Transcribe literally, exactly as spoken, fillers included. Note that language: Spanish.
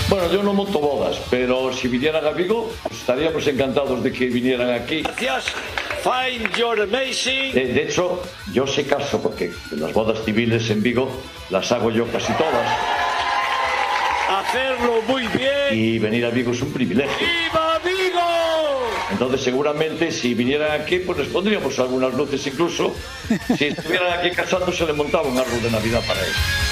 Bueno, yo no monto bodas, pero si vinieran a Vigo, pues estaríamos encantados de que vinieran aquí. Gracias. Fine, you're amazing. De, de hecho, yo sé caso porque las bodas civiles en Vigo las hago yo casi todas. Hacerlo muy bien. Y venir a Vigo es un privilegio. ¡Viva Vigo! Entonces, seguramente, si vinieran aquí, pues les pondríamos algunas luces incluso. Si estuvieran aquí casándose, le montaba un árbol de Navidad para ellos.